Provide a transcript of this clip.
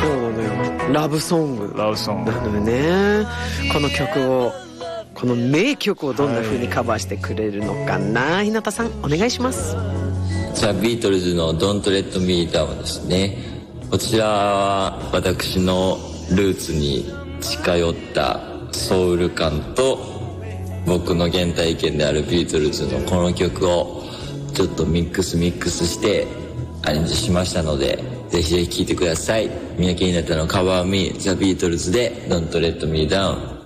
そうなのよ、ラブソングなのよね。この曲を、この名曲をどんな風にカバーしてくれるのかな、日向さんお願いします。 ザ・ビートルズの Don't Let Me Down ですね。こちらは私のルーツに近寄ったソウル感と僕の原体験であるビートルズのこの曲をちょっとミックスしてアレンジしましたので、ぜひぜひ聴いてください。三宅ひなたのカバーミーザ・ビートルズで Don't Let Me Down。